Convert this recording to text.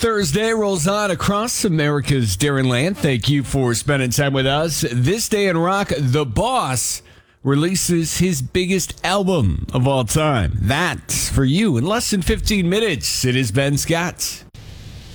Thursday rolls on across America's Darren Land. Thank you for spending time with us. This day in rock, The Boss releases his biggest album of all time. That's for you in less than 15 minutes. It is Ben Scott.